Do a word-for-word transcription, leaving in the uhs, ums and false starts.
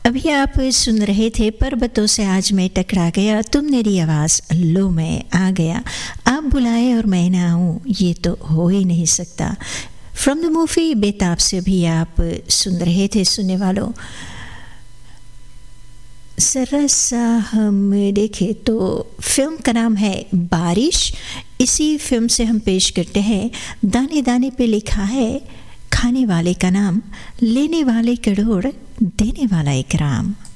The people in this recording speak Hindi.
अभी आप सुन रहे थे पर्वतों से आज मैं टकरा गया, तुम मेरी आवाज़ लो मैं आ गया, आप बुलाए और मैं ना आऊँ ये तो हो ही नहीं सकता। फ्रॉम द मूवी बेताब से भी आप सुन रहे थे सुनने वालों। जरा सा हम देखें तो फिल्म का नाम है बारिश। इसी फिल्म से हम पेश करते हैं दाने दाने पे लिखा है खाने वाले का नाम, लेने वाले करोड़, देने वाला इकराम।